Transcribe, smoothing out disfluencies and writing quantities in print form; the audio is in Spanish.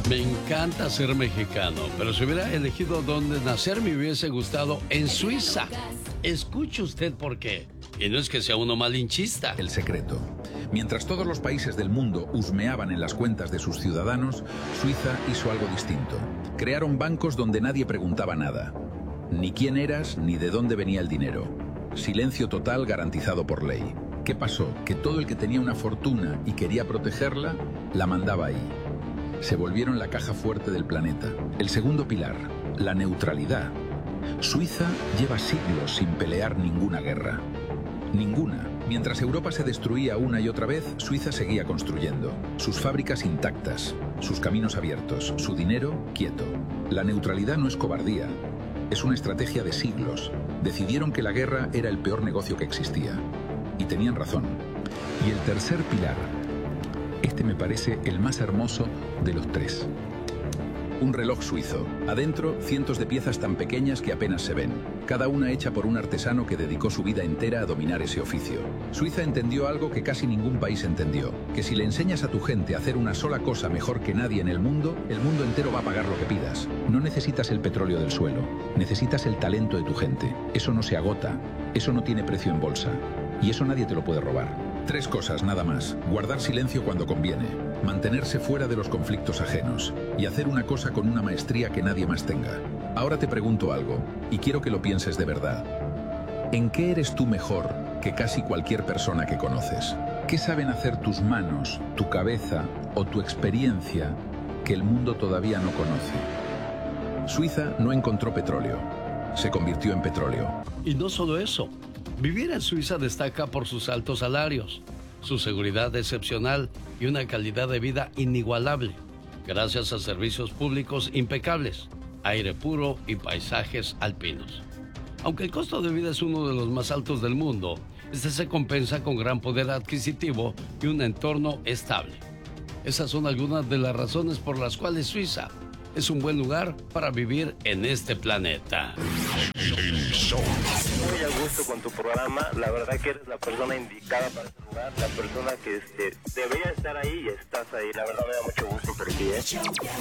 Me encanta ser mexicano, pero si hubiera elegido dónde nacer me hubiese gustado en Suiza. Escuche usted por qué. Y no es que sea uno malinchista. El secreto. Mientras todos los países del mundo husmeaban en las cuentas de sus ciudadanos, Suiza hizo algo distinto. Crearon bancos donde nadie preguntaba nada. Ni quién eras, ni de dónde venía el dinero. Silencio total garantizado por ley. ¿Qué pasó? Que todo el que tenía una fortuna y quería protegerla, la mandaba ahí. Se volvieron la caja fuerte del planeta. El segundo pilar, la neutralidad. Suiza lleva siglos sin pelear ninguna guerra. Ninguna. Mientras Europa se destruía una y otra vez, Suiza seguía construyendo. Sus fábricas intactas, sus caminos abiertos, su dinero quieto. La neutralidad no es cobardía, es una estrategia de siglos. Decidieron que la guerra era el peor negocio que existía. Y tenían razón. Y el tercer pilar, este me parece el más hermoso de los tres. Un reloj suizo. Adentro, cientos de piezas tan pequeñas que apenas se ven. Cada una hecha por un artesano que dedicó su vida entera a dominar ese oficio. Suiza entendió algo que casi ningún país entendió. Que si le enseñas a tu gente a hacer una sola cosa mejor que nadie en el mundo entero va a pagar lo que pidas. No necesitas el petróleo del suelo. Necesitas el talento de tu gente. Eso no se agota. Eso no tiene precio en bolsa. Y eso nadie te lo puede robar. Tres cosas nada más. Guardar silencio cuando conviene. Mantenerse fuera de los conflictos ajenos. Y hacer una cosa con una maestría que nadie más tenga. Ahora te pregunto algo, y quiero que lo pienses de verdad. ¿En qué eres tú mejor que casi cualquier persona que conoces? ¿Qué saben hacer tus manos, tu cabeza o tu experiencia que el mundo todavía no conoce? Suiza no encontró petróleo. Se convirtió en petróleo. Y no solo eso. Vivir en Suiza destaca por sus altos salarios, su seguridad excepcional y una calidad de vida inigualable, gracias a servicios públicos impecables, aire puro y paisajes alpinos. Aunque el costo de vida es uno de los más altos del mundo, este se compensa con gran poder adquisitivo y un entorno estable. Esas son algunas de las razones por las cuales Suiza es un buen lugar para vivir en este planeta. Muy a gusto con tu programa, la verdad que eres la persona indicada para este lugar, la persona que debería estar ahí y estás ahí, la verdad me da mucho gusto por ti,